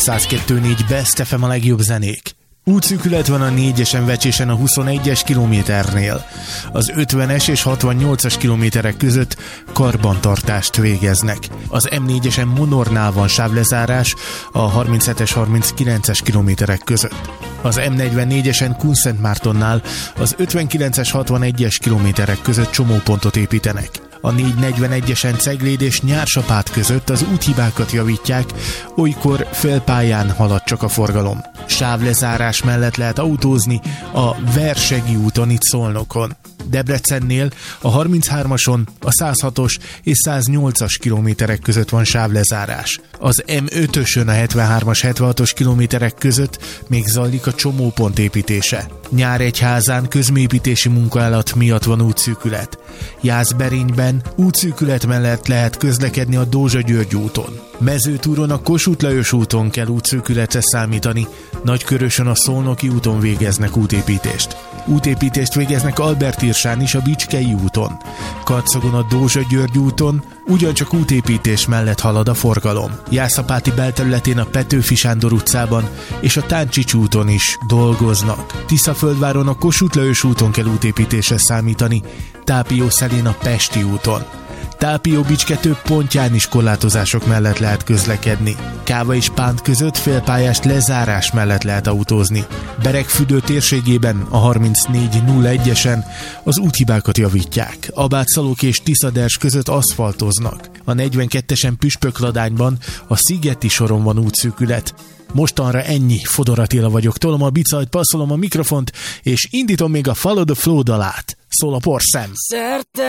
102.4 Best FM a legjobb zenék. Útszűkület van a 4-esen Vecsésen a 21-es kilométernél. Az 50-es és 68-as kilométerek között karbantartást végeznek. Az M4-esen Monornál van sávlezárás a 37-es 39-es kilométerek között. Az M44-esen Kunszentmártonnál az 59-es 61-es kilométerek között csomópontot építenek. A 441-esen Cegléd és Nyársapát között az úthibákat javítják, olykor félpályán halad csak a forgalom. Sávlezárás mellett lehet autózni a Versegi úton itt Szolnokon. Debrecennél a 33-ason, a 106-os és 108-as kilométerek között van sávlezárás. Az M5-ösön a 73-as, 76-os kilométerek között még zajlik a csomópont építése. Nyíregyházán közműépítési munkálat miatt van útszűkület. Jászberényben útszűkület mellett lehet közlekedni a Dózsa-György úton. Mezőtúron a Kossuth Lajos úton kell útszűkületre számítani, Nagykörösön a Szolnoki úton végeznek útépítést. Útépítést végeznek Albertirsán is a Bicskei úton. Karcagon a Dózsa-György úton ugyancsak útépítés mellett halad a forgalom. Jászapáti belterületén a Petőfi Sándor utcában és a Táncsics úton is dolgoznak. Tiszaföldváron a Kossuth Lajos úton kell útépítésre számítani, Tápiószelén a Pesti úton. Tápió-Bicske több pontján is korlátozások mellett lehet közlekedni. Káva és Pánt között félpályás lezárás mellett lehet autózni. Beregfürdő térségében a 3401-esen az úthibákat javítják. Abátszalók és Tiszaders között aszfaltoznak. A 42-esen Püspökladányban a Szigeti soron van útszűkület. Mostanra ennyi. Fodor Attila vagyok, tolom a bicajt, passzolom a mikrofont, és indítom még a Follow the Flow dalát. Szól a Porszem.